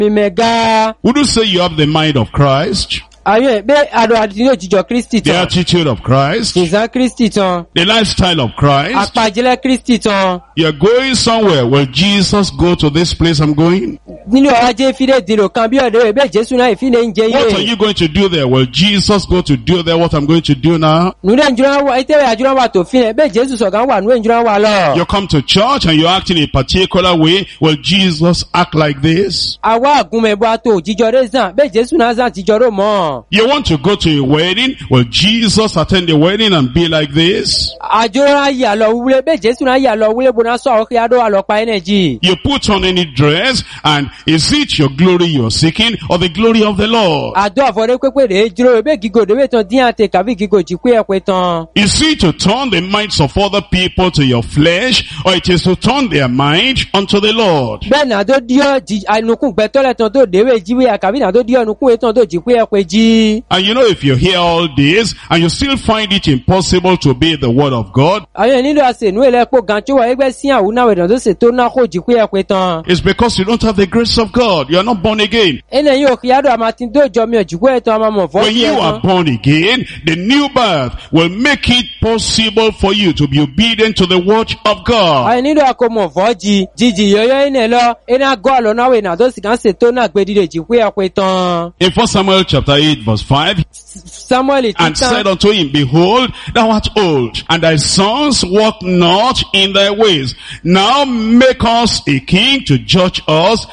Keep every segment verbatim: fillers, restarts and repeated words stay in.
mimega. Would you say you have the mind of Christ? Aye, be ado adinyo jijo Kristi The ton. attitude of Christ? Ìzán Kristi ton. The lifestyle of Christ? Àpàjẹ́lẹ̀ Kristi ton. You're going somewhere. Will Jesus go to this place I'm going? Nínú ọjọ́ ìfidé dìrò kan bí ọ̀dọ́ ẹ̀bẹ̀ Jésù náà ìfidé ń jẹ What are yé. you going to do there? Will Jesus go to do there what I'm going to do now? Nùdẹ̀ ìjọba wa ìtẹ̀wé àjọyọ̀ wa tó fi ẹ̀bẹ̀ Jésù sọ̀gá wà nùdẹ̀ ìjọba wa lọ. You come to church and you're acting in a particular way. Will Jesus act like this? Àwa àgúnmẹ̀bọ àtò jíjọ rẹ̀ zàn bẹ́ẹ̀ Jésù náà zàn jíjọ rẹ̀ mọ́. You want to go to a wedding? Will Jesus attend the wedding and be like this? Àjọyọ̀ náà yà lọ wúlé bẹ́ẹ̀ Jésù náà yà lọ wúlé bó náà sọ àwọn kí adó wà lọ pa ẹnẹ́jì. You put on any dress, and is it your glory you're seeking or the glory of the Lord? Àdó àfọ̀dé pépé rèé dúró ẹ̀bẹ̀ gígò dèbè tán dín àtẹ kàbí gígò jí pé ẹ̀pẹ̀ tán. Is it to turn the minds of other people to your flesh, or it is to turn their mind unto the Lord? Bẹ́ẹ̀ náà tó díọ̀ jí ànukún gbẹ́tọ́lẹ̀ tán tó dèwé jíwé àkàbí náà tó díọ̀ nukún tán tó jí pé ẹ̀pẹ̀ jí. And you know, if you hear all this and you still find it impossible to obey the word of God, Àwọn nílò àṣẹ̀nú ẹlẹ́pọ̀ gan tí wọ́n ẹgbẹ́ sí àwọn náà ẹ̀dàn tó ṣe tó náà kó jí pé ẹ̀pẹ̀ tán. it's because you don't have the grace of God. You are not born again. Ẹnẹ̀ yóò kí adó àmà tí tó jọ mi ò jí pé ẹ̀tàn àmà mọ̀ fọ́ When sí you ẹ̀tàn. are born again, the new birth will make it possible for you to be obedient to the word of God. Àwọn nílò àkómọ̀ fọ́ jí jíjì yọyọ ẹnẹ̀ lọ ẹnà gọ́ àlọ́ náà ẹ̀nà tó sì kàn ṣe tó náà gbé dídè jí pé ẹ̀pẹ̀ tán. In First Samuel chapter eight verse five, Samuel and said títàn. unto him, Behold, thou art old, and thy sons walk not in thy ways. Now make us a king to judge us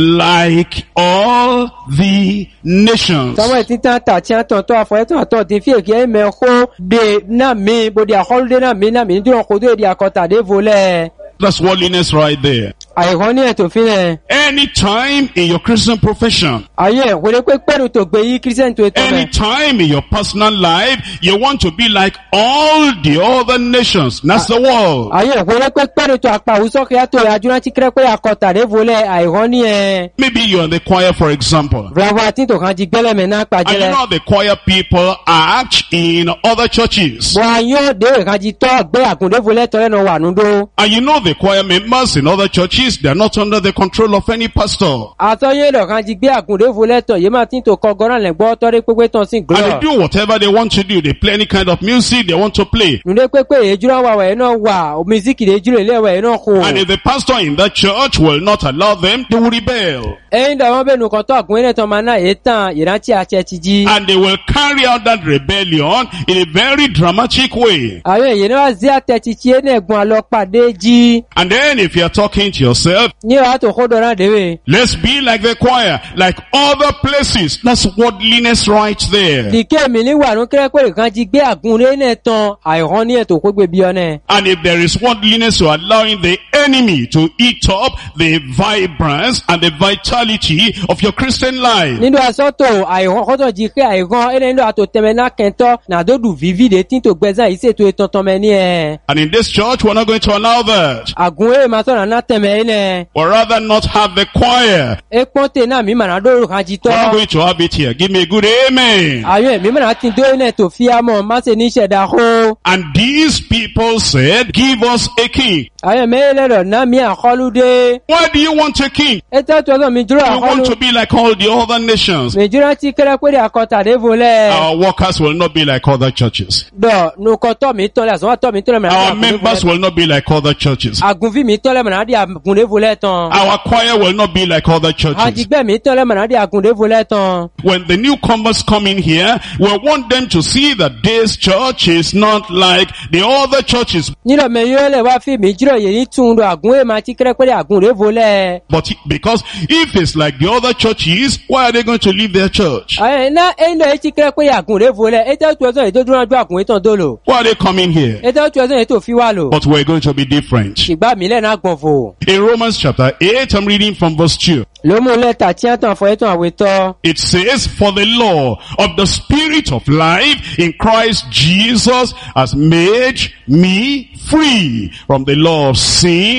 like all the nations. Samuel títàn tà tí a tàn tó àfọ̀ ẹ̀tàn àtọ̀ tí fi èkì ẹ̀mẹ̀ kó de náà mi bòdì àkọlùdé náà mi náà mi nítorí kò tó èdè àkọtàdé volẹ̀. That's worldliness right there. Àìkọ́ ní ẹ̀tọ́ fi rẹ̀. Anytime in your Christian profession, Ayé ìwòlé pé pẹ̀lú tó gbé yí Christian tó ètò rẹ̀. anytime in your personal life, you want to be like all the other nations. That's the world. Ayé ìwòlé pé pẹ̀lú tó àpá àwùsọ́ kí á tó rẹ̀ ajúná tí kírẹ́ pé àkọtàdé volẹ̀ àìkọ́ ní ẹ̀. Maybe you're in the choir, for example. Bravo àti tó kan jí gbẹ́lẹ̀mẹ̀ náà And you pàjẹ́lẹ̀. know the choir people act in other churches. Bọ̀ àyàn déwè kan jí tọ́ gbé àgùndé volẹ̀ tọ́lẹ̀ náà wà núdó. And you know the choir members in other churches, they are not under the control of any pastor. Àtọ́yé lọ kan jí gbé àgùndé volẹ̀ tọ̀ yé máa tí tó kọ gọ́ràn lẹ́gbọ́ tọ́rí pépé tán sí And glọ́. they do whatever they want to do. They play any kind of music they want to play. Nùdé pépé èjúra wà wẹ̀ náà wà, mísíkì lè jùlọ ilé wẹ̀ náà kò. And if the pastor in that church will not allow them, they will rebel. Ẹyin dà wọ́n bẹ̀ nùkan tó àgùn ẹ̀rẹ́ tán máa náà èé tàn ìrántí àṣẹ ti jí. And they will carry out that rebellion in a very dramatic way. Àwọn èyí náà zí àtẹ̀tí tí ẹni ẹ̀gbọ́n àlọ́ pàdé jí. And then if you are talking to yourself, Ní ọ̀há tó kó dọ̀rán déwé. let's be like the choir, like other places. That's worldliness right there. Dìkẹ́ mi ní wà ní kẹ́rẹ́pẹ̀rẹ̀ kan jí gbé àgùn rẹ̀ náà tán àìhán ní ẹ̀tọ́ kó gbé bí ọ náà. And if there is worldliness, you're allowing the enemy to eat up the vibrance and the vitality of your Christian life. Nínú asọ́tò àìhán kọ́tọ̀ jí pé àìhán ẹni nílò àtò tẹ̀mẹ̀ náà kẹ́ntọ́ nàdódù vívìdè tí tó gbẹ́sàn ìṣètò ìtọ̀tọ̀ mẹ́ ní ẹ̀. And in this church, we're not going to allow that. Àgùn ẹ̀ máa tọ̀nà náà tẹ̀mẹ̀ ẹ̀ náà. Or rather not have the choir. Ẹ̀pọ́n tẹ̀ náà mi màná dóró kan jí We're not tọ́. going to have it here. Give me a good amen. Àwọn ẹ̀mí màná ti dó iná tó fi àmọ́ má ṣe ní ìṣẹ̀dá hó. And these people said, give us a king. Àwọn ẹ̀mí ẹlẹ́rọ̀ náà mi àkọlùdé. Why do you want a king? Ẹ̀tẹ́ tó ọ̀dọ̀ mi dúró You want àkọlù. to be like all the other nations. Mi dúró tí kẹ́rẹ́pẹ̀rẹ̀ àkọtàdé volẹ̀. Our workers will not be like other churches. Dọ̀ nukọ tọ́ mi tọ́lẹ̀ àsọ́wọ́ tọ́ mi tọ́lẹ̀ mìíràn. Our members will not be like other churches. Àgùnfí mi tọ́lẹ̀ mìíràn dí àgùndé volẹ̀ tán. Our choir will not be like other churches. Àjìgbẹ́ mi tọ́lẹ̀ mìíràn dí àgùndé volẹ̀ tán. When the newcomers come in here, we want them to see that this church is not like the other churches. Nílò mi yóò lẹ̀ wá fi mi jírọ̀ yìí ní túndọ̀ àgùn ẹ̀ máa ti kẹ́rẹ́pẹ̀rẹ̀ àgùndé volẹ̀. But because if it's like the other churches, why are they going to leave their church? Àwọn iná ẹ̀yìn náà ti kẹ́rẹ́pẹ̀rẹ̀ àgùndé volẹ̀. Ẹ̀tẹ́ tó ẹ̀sán ètò dúró ọjọ́ àgùn ìtàn dolo. Why are they coming here? Ẹ̀tẹ́ tó ẹ̀sán ètò fi wà lò. But we're going to be different. Ìgbà mi lẹ́nà gbọ̀nfò. In Romans chapter eight, I'm reading from verse two. Ló mú lẹ́tà tí a tàn fọ ẹ̀tàn àwẹ̀tọ́. It says, for the law of the Spirit of life in Christ Jesus has made me free from the law of sin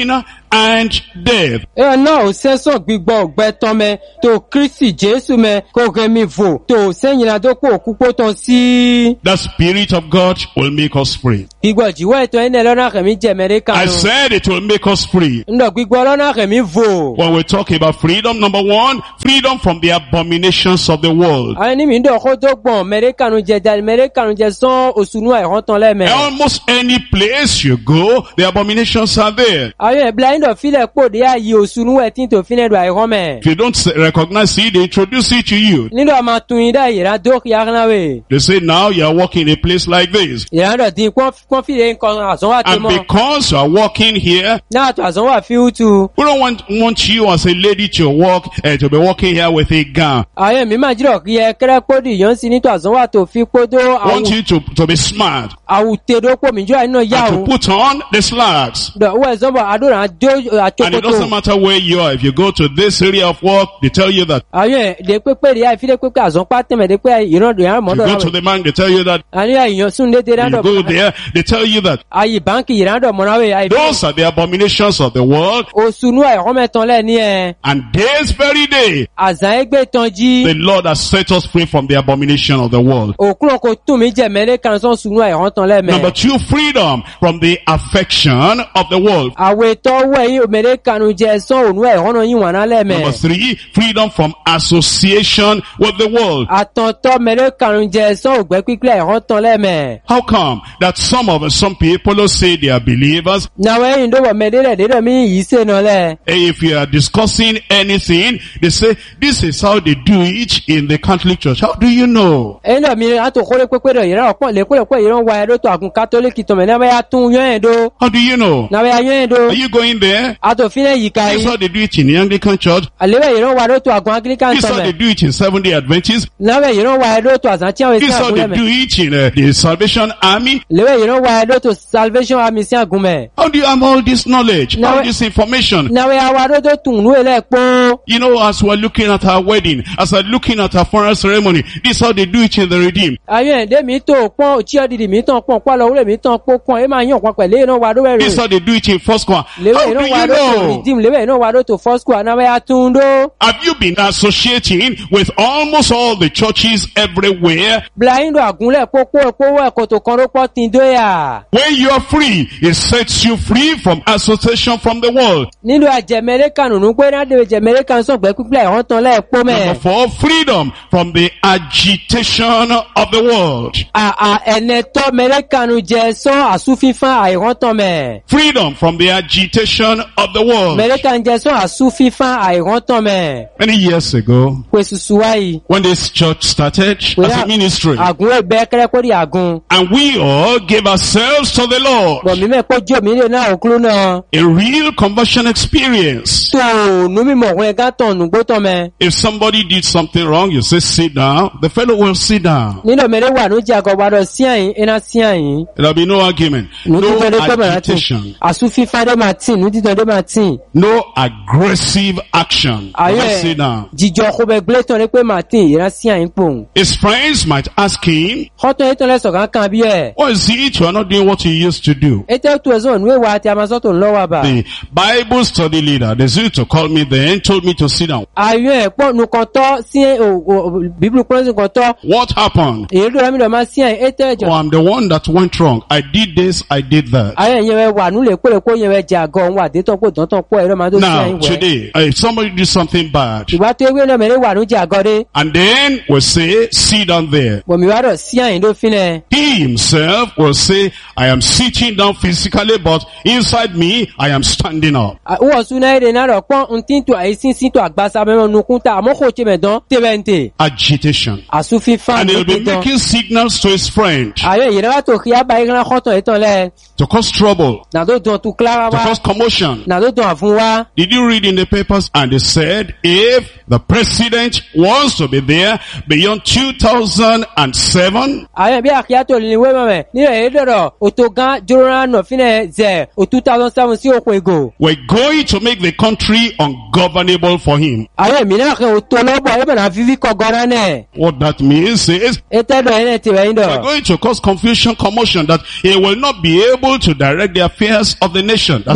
and death. ẹ náà ò sẹ́sọ̀ gbígbọ́ ọ̀gbẹ́ tán mẹ́ tó Kristi Jésù mẹ́ kó kẹ́mi fò tó sẹ́yìn náà tó kó òkú pó tán sí. The Spirit of God will make us free. gbígbọ́ jíwọ́ ètò ẹ̀nẹ́ lọ́nà kẹ̀mí jẹ́ Amẹ́ríkà. I said it will make us free. ǹdọ̀ gbígbọ́ lọ́nà kẹ̀mí fò. When we talk about freedom, number one, freedom from the abominations of the world. àwọn ènìyàn ń dọ̀ kó tó gbọ̀n Amẹ́ríkà nu jẹ jẹ Amẹ́ríkà nu jẹ sán òsùnú ẹ̀hán tán lẹ́mẹ̀. Almost any place you go, the abominations are there. àwọn ẹ̀bílẹ̀ ń dọ̀ fílẹ̀ pò dé ààyè òsùnú ẹ̀ tí tó fínẹ̀ dọ̀ àìhán mẹ́. If you don't s- recognize it, they introduce it to you. nílò àmà tún yín dá ìyẹ̀rá dókì yára They say now you are walking in a place like this. ìyẹ̀rá dọ̀ dín pọ́n fílẹ̀ nǹkan àsánwà tó And mọ́. because you are walking here, náà tó àsánwà fíwútu. we don't want, want you as a lady to walk, uh, to be walking here with a gown. àwọn ẹ̀mí máa jírọ̀ kí ẹ kẹ́rẹ́ pọ́dì yọ̀ ń sin nítò àsánwà tó fi kódó Want you to, to be smart àwùtẹ́dọ́pọ̀ mìíràn àìnà yà and ó. to put on the slacks. Wọ́n ẹ̀sọ́bọ̀ àdúrà àjọ And it àtòkòtò. doesn't matter where you are. If you go to this area of work, they tell you that. àwọn ẹ̀ lè pépé rí àìfílẹ̀ pépé àzọ́pá tẹ̀mẹ̀ dé pé ìrànlọ́ yàrá If you mọ́dọ̀ go to the bank, they tell you that. àní àyàn sún dédé You rádọ̀ go there, they tell you that. àyè báńkì ìrànlọ́ mọ́ráwé àìfílẹ̀ Those are the abominations of the world. òsùnú ẹ̀họ́mẹ́tàn lẹ́ni ẹ̀ And this very day, àzàn ẹgbẹ́ tán jí the Lord has set us free from the abomination of the world. òkúrò kò tún mi jẹ mẹ́lẹ́ kan sán sùnú ẹ̀họ́ntàn Number lẹ́mẹ̀. two, freedom from the affection of the world. àwẹ̀ tọ́wọ́ ẹ̀yìn mẹ́lẹ́ kanu jẹ sán ònú ẹ̀họ́nà yín wọ̀nà lẹ́mẹ̀. Number three, freedom from association with the world. àtọ̀ntọ́ mẹ́lẹ́ kanu jẹ sán ògbẹ́ pípẹ́ ẹ̀họ́ntàn lẹ́mẹ̀. How come that some of us, some people who say they are believers, nàwọ̀ ẹ̀yìn dọ́wọ̀ mẹ́lẹ́ rẹ̀ mi yìí sè nà lẹ̀. if you are discussing anything, they say, this is how they do it in the Catholic Church. How do you know? ẹ̀yìn náà mi àtò kórè pépé rẹ̀ yẹ̀rọ ọ̀pọ̀ lẹ́kọ̀ọ́lẹ́kọ̀ yẹ̀rọ wa ẹ̀rọ tó àgùn kátólíkì tọ̀mẹ̀ náà bẹ́yà tún yán ẹ̀ dó. How do you know? náà bẹ́yà yán ẹ̀ dó. Are you going there? àtò fínẹ̀ yìí ká This is yìí. how they do it in the Anglican Church. àlẹ́wẹ̀ yẹ̀rọ wa ẹ̀rọ tó àgùn Anglican This is how they tọ̀mẹ̀. do it in Seventh-day Adventists. náà bẹ́yà yẹ̀rọ wa ẹ̀rọ tó àzàn tí àwọn This èsì is how àgùn they lẹ́mẹ̀. do it in uh, the Salvation Army. lẹ́wẹ̀ yẹ̀rọ wa ẹ̀rọ tó Salvation Army sí àgùn mẹ́. How do you have all this knowledge, Now- all this information? náà bẹ́yà wa ẹ̀rọ tó tún nú ẹ̀lẹ́ pọ́. You know, as we're looking at our wedding, as we're looking at our funeral ceremony, this is how they do it in the Redeemed. ayọ̀ ẹ̀dẹ́ mi tó pọ́n òtí ọ̀dìdì mi tán pọ́n pálọ̀ òwúrẹ̀ mi tán pọ́ pọ́n ẹ máa yàn pọ́n pẹ̀lú iná wa lówẹ̀ This is rẹ̀. how they do it in First Choir. How lẹ́wẹ̀ do iná wa you ló tó know? redeem lẹ́wẹ̀ iná wa ló tó first school àná bẹ́yà tún dó. Have you been associating with almost all the churches everywhere? Blind àgúnlẹ̀ pópó ẹ̀pówó ẹ̀kọ́tò kan ló pọ́ tí ń dóyà. When you are free, it sets you free from association from the world. Nílò àjẹmẹ́ríkà nùnú pé náà dèwé jẹmẹ́ríkà sọ̀gbẹ́ pípẹ́ ẹ̀họ́n tán lẹ́ẹ̀pọ́ mẹ́. Number four, freedom from the agitation of the world. Àà ẹ̀nẹ́tọ́ mẹ́ríkà nù jẹ sán àsúfífán àìhọ́n tán mẹ́. Freedom from the agitation of the world. Mẹ́ríkà ń jẹ sán àsúfífán àìhọ́n tán mẹ́. Many years ago, Pé sùsù wáyìí. when this church started as a ministry, Àgún ẹgbẹ́ kẹ́rẹ́kọ́rì àgún. and we all gave ourselves to the Lord, Bọ̀ mímẹ́ pọ́jọ́ mi lè náà òkúrú náà. a real conversion experience. Tó nú mímọ̀ òun ẹ̀gá tán nùgbó tán mẹ́. If somebody did something wrong, you say, sit down. The fellow will sit down. Nílò mẹ́rẹ́ wà ló jẹ́ àgọ́gbádọ̀ sí àyín, iná sí àyín. There'll be no argument, no Nùtítọ́ dé pẹ́ bẹ̀rẹ̀ agitation, àsúfífán dé máa tì, nùtítọ́ dé máa tì. no aggressive action. Just sit down. Jíjọ kó bẹ gbé tán lé pé Martin ìran sí àyín pòun. His friends might ask him, Kọ́tọ̀ yìí tán lẹ́sọ̀ kankan bí ẹ̀. what is it you are not doing what you used to do? Ètò ètò ẹ̀sọ́ ònú ìwà àti amasọ́tò ńlọ́wọ́ àbá. The Bible study leader, they used to call me then, told me to sit down. Ayọ̀ ẹ̀ pọ̀ nù kan tọ́ sí bíbélù pọ́lọ́sì kan tọ́. What happened? Èyí ló rẹ̀ mi lọ máa sí àyín ètò ẹ̀jọ̀. Oh, I'm the one that went wrong. I did this, I did that. Ayọ̀ ìyẹn wẹ̀ wà núlẹ̀ pé kó yẹn wẹ̀ jẹ àgọ́ òun àdétọ̀ pé tọ̀ntàn pọ̀ ẹ̀rọ máa tó sí Now, àyín wẹ̀. today, if somebody did something bad, Ìgbà tó ewé náà mẹ́rẹ́ wà nú jẹ àgọ́ dé. and then we say, sit down there. Bọ̀mí wá rọ̀ sí àyín ló fínẹ̀. He himself will say, I am sitting down physically, but inside me, I am standing up. Wọ́n sún náà èdè náà rọ̀ pọ́n ntí tó àyísí sí tó àgbàsá mẹ́rin nukún ta àmọ́ kò tí mẹ́dán tẹ́wẹ́ntẹ́. Agitation. Àsúfífán And ló he'll be ti tán. making signals to his friend Ayọ̀ ìyẹn wá tó kí á bá iran kọ́tọ̀ ìtàn lẹ̀. to cause trouble, Nà tó dùn tó kílára to wá. cause commotion. Nà tó dùn àfún wá. Did you read in the papers? And they said, if the president wants to be there beyond two thousand seven, Ayọ̀ bí àkíyá tó lè wé mọ̀mẹ́. Nílẹ̀ èyí dọ̀rọ̀ òtò gan jóró nà fínẹ̀ zẹ̀ o two thousand seven sí òkun ègò. we're going to make the country ungovernable for him. Ayọ̀ mi náà kẹ́ òtò lọ́bọ̀ ẹ̀ bẹ̀rẹ̀ fífi kọ gọ́rọ́ nẹ̀. What that means is, Ètè dọ̀ ẹ̀ náà ti rẹ̀ yín we're dọ̀. going to cause confusion, commotion, that he will not be able to direct the affairs of the nation. That's But- agitation.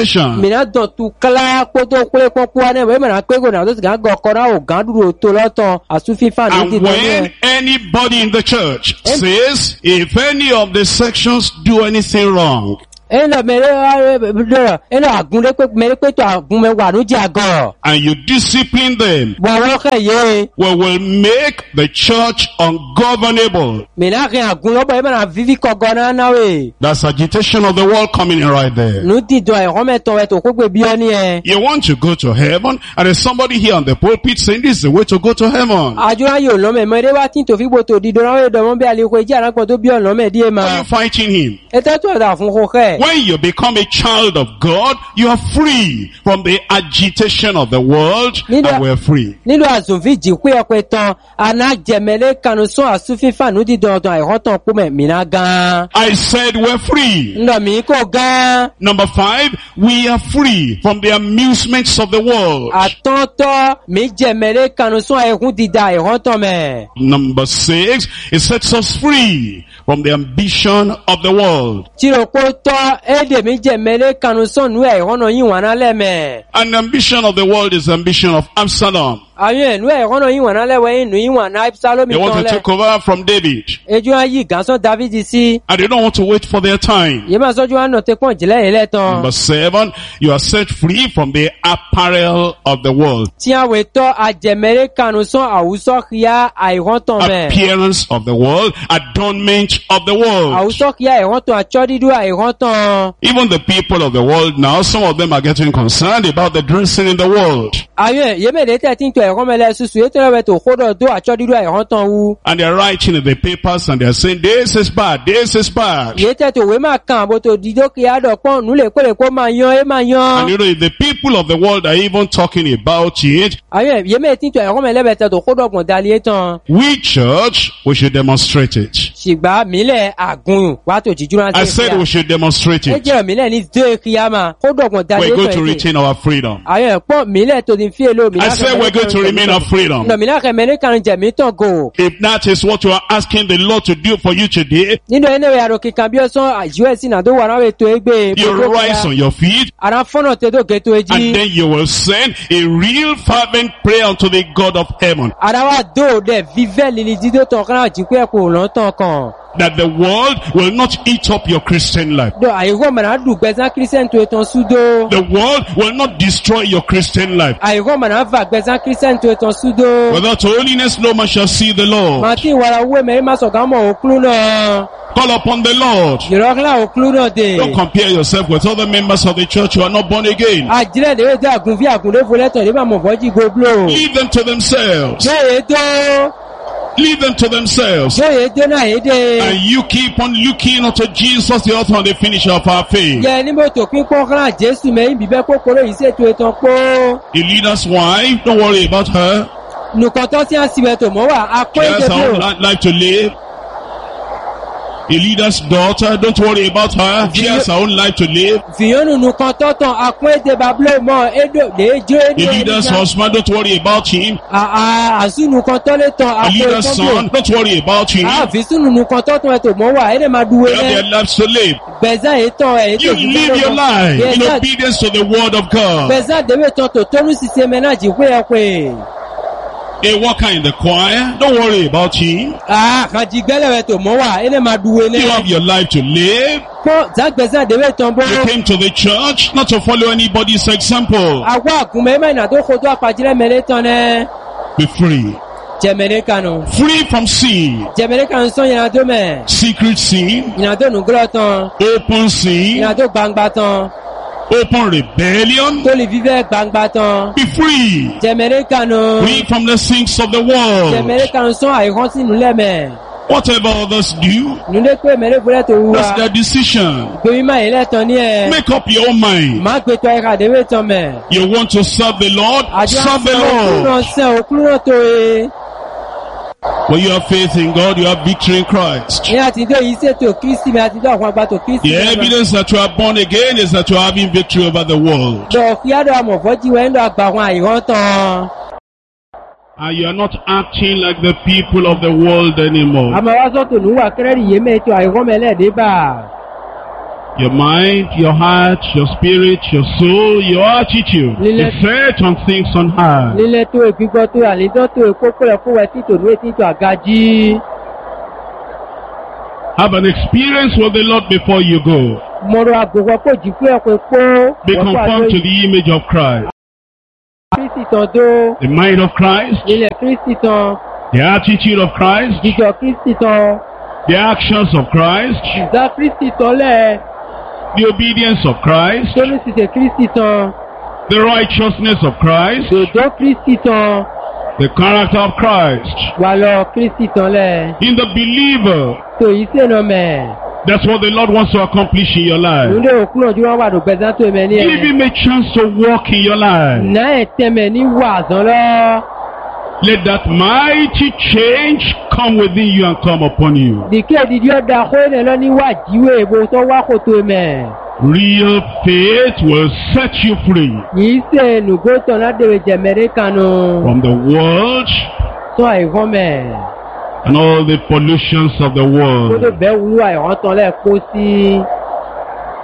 agitation. Mina don tu kala poto kule popua ne we mana pe go na to ga go kora o gan duro to loton asufi fa ni ti And when anybody in the church says, if any of the sections do anything wrong, eno mere eno agunle pe mere pe to agun me wa nuji ago and you discipline them, wa wo ke ye we will make the church ungovernable. mina ke agun lo bo e mana vivi ko gona na we That's agitation of the world coming in right there. nu ti do e ho me to we to ko gbe bi oni e You want to go to heaven, and there's somebody here on the pulpit saying this is the way to go to heaven. ajura yo lo me mere wa tin to fi bo to di do na we do mo bi ale ko ji ara ko to bi ono me di e Are ma you fighting him? e te to da fun ko ke When you become a child of God, you are free from the agitation of the world, Nina- and we're free. nilo azunvi ji ku e ko tan ana jemele kanu so asufi fa nu di do do ai ho tan ku me mina gan I said we're free. ndo mi ko gan Number five, we are free from the amusements of the world. atonto mi jemele kanu so ai hun di da ai ho tan me Number six, it sets us free from the ambition of the world. tiro ko to ede mi jemele kanu so nu ai ho no yin wa na le me And the ambition of the world is the ambition of Absalom. ayen nu ai ho no yin wa na le we nu yin wa na Absalom They want ton to le take over from David, eju ayi ganso David si and they don't want to wait for their time. ye ma soju an no te pon jile ile ton Number seven, you are set free from the apparel of the world, ti awe to ajemele kanu so awuso kia ai ho tan me appearance of the world, adornment of the world. awuso kia ai ho tan achodidu ai ho tan Even the people of the world now, some of them are getting concerned about the dressing in the world. ayen ye me de te tin to ai ho mele susu ye to we to kodo do achodidu ai ho tan wu And they're writing in the papers and they're saying, this is bad, this is bad. ye te to we ma kan bo to dido kia do pon nu le ko le ko ma yan e ma And yan you know, if the people of the world are even talking about it, ayen ye me tin to ai ho mele be te to kodo gun dali tan we church, we should demonstrate it. sigba mi le agun wa to jijura I said we should demonstrate e it. je mi le ni de kiyama kodo gun dali We're going to tan retain our freedom. ayen pon mi le to din fi elo mi I said we're going to remain our freedom. no mi na ke mele kan je mi tan go If that is what you are asking the Lord to do for you today, nínú ẹni rẹ̀ àròkè kan bí ọsán àìsíwẹ̀sì náà tó wà náà ètò ẹgbẹ́ you rise on your feet, ara fọ́nà tẹ́tò gẹ́tò and ẹjí then you will send a real fervent prayer unto the God of heaven, ara wa dó dẹ̀ fífẹ́ lílì dídó tán kan náà jí pé ẹ̀kọ́ lọ́tàn kan that the world will not eat up your Christian life. dọ̀ àìkọ́ mọ̀nà dùgbẹ́sán kírísẹ́n tó ètò súdó The world will not destroy your Christian life. àìkọ́ mọ̀nà fà gbẹ́sán kírísẹ́n tó ètò súdó Without holiness, no man shall see the Lord. màtí ìwàrà owó mẹ́rin má sọ̀gá mọ̀ òkúrú náà Call upon the Lord. ìrọ́kílà òkúrú náà dé Don't compare yourself with other members of the church who are not born again. àjílẹ̀ lè dé àgùn fi àgùn léfo lẹ́tọ̀ nígbà mọ̀ bọ́jì gbogbo Leave them to themselves. lóye tó Leave them to themselves. lóye tó náà yé dé. And you keep on looking unto Jesus, the author and the finisher of our faith. yẹ ní mọ́tò pípọ́n kan jésù mẹ́yìn bíbẹ́ kókóró yìí ṣètò ètò pọ́. The leader's wife, don't worry about her. nùkàn tó ti ń síbẹ̀ tó mọ́ wà á She pé has her own ìdèbò. li- life to live. The leader's daughter, don't worry about her. She has her own life to live. fìyànnù nùkàn tó tàn á pé ìdèbà bílẹ̀ mọ́ èdò lè jó The èdè leader's husband, don't worry about him. àṣù nùkàn tó lè tàn á The pé leader's son, ìtọ́jú. don't worry about him. àfisùn nùkàn tó tàn ètò mọ́ wà èdè máa dúró They have their lẹ́. lives to live. gbẹ̀zá ètò ẹ̀ You live your life in obedience to the word of God. gbẹ̀zá dèbè tán tó tónú sísè mẹ́nà jí pé ẹ pé. A worker in the choir, don't worry about him. àkànjì gbẹ́lẹ̀ tó mọ́ wà èdè máa dúró You lẹ́. have your life to live. pọ́ zàgbẹ̀zá dèbè tán bọ́. You came to the church not to follow anybody's example. Agwa akume ina to kodo apajile mele tone. Be free. Jemele kanu. Free from sin. Jemele kanu son yana to me. Secret sin. Yana to nugro ton. Open sin. Yana to gbangba ton. Open rebellion. To li vive gbangba ton. Be free. Jemele kanu. Free from the sins of the world. Jemele kanu son airon si nule me. Whatever others do, Nule kwe mele vule to that's uwa. their decision. Gbe ma ile ton ni e. Make up your own mind. Ma gbe to eka dewe ton me. You want to serve the Lord? Serve the Lord. Okun se okun to e. When you have faith in God, you have victory in Christ. Ni ati do yi se to Kristi me ati do àwọn agba to Kristi. The evidence that you are born again is that you are having victory over the world. Do fiado amofoji we ndo agba àwọn airon ton. And you are not acting like the people of the world anymore. Àmọ́ wá sọ́tò ní wà kẹ́rẹ́rì yé mẹ́tò àìrọ́mẹ́lẹ́ débà. Your mind, your heart, your spirit, your soul, your attitude Lile- is set on things on high. Lílẹ̀ tó ìgbígbọ́ tó àlídọ́ tó ìkókó rẹ̀ fún wẹ̀ títò ní ètí tó àgájí. Have an experience with the Lord before you go. Mọ̀rọ̀ àgbòwọ́ kò jí fún ẹ̀kọ́ epo. Be conformed to the image of Christ. Kristi tán dó. The mind of Christ, Lílẹ̀ Kristi tán. the attitude of Christ, Jíjọ Kristi tán. the actions of Christ, Ìdá Kristi tán lẹ̀. the obedience of Christ, Tóní ṣiṣẹ́ Kristi tán. the righteousness of Christ, Dòdó Kristi tán. the character of Christ. Wà lọ Kristi tán lẹ̀. In the believer, Tò yìí sènà mẹ́. that's what the Lord wants to accomplish in your life. Lúndé òkú náà jú wọn wà ló gbẹ̀dá tó mẹ́ ní Give ẹ̀. him a chance to walk in your life. Náà ẹ̀ tẹ̀mẹ̀ ní wàzán lọ. Let that mighty change come within you and come upon you. Dìkẹ́ ìdíjí ọ̀dà kóyè lọ ní wàjíwé èbó tó wá kó tó mẹ́. Real faith will set you free Yìí sè nùgó tán ládèrè jẹ̀mẹ̀rẹ́ kanu. from the world Tó àìfọ́n mẹ́. and all the pollutions of the Kó tó world. bẹ́ẹ̀ wúlò àìhàn tán lẹ̀ kó sí.